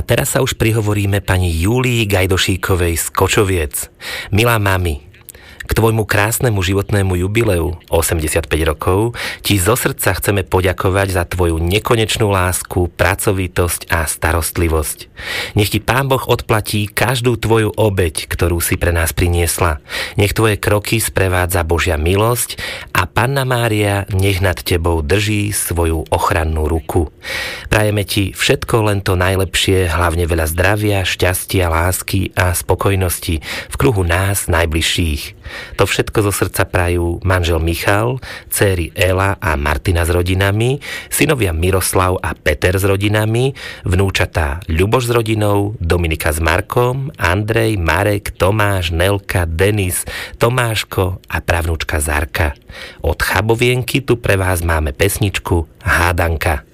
teraz sa už prihovoríme pani Júlii Gajdošíkovej z Kočoviec. Milá mami, k tvojmu krásnemu životnému jubileu 85 rokov ti zo srdca chceme poďakovať za tvoju nekonečnú lásku, pracovitosť a starostlivosť. Nech ti Pán Boh odplatí každú tvoju obeť, ktorú si pre nás priniesla. Nech tvoje kroky sprevádza Božia milosť a Panna Mária nech nad tebou drží svoju ochrannú ruku. Prajeme ti všetko len to najlepšie, hlavne veľa zdravia, šťastia, lásky a spokojnosti v kruhu nás najbližších. To všetko zo srdca prajú manžel Michal, dcéry Ela a Martina s rodinami, synovia Miroslav a Peter s rodinami, vnúčatá Ľuboš s rodinou, Dominika s Markom, Andrej, Marek, Tomáš, Nelka, Denis, Tomáško a pravnúčka Zarka. Od Chabovienky tu pre vás máme pesničku Hádanka.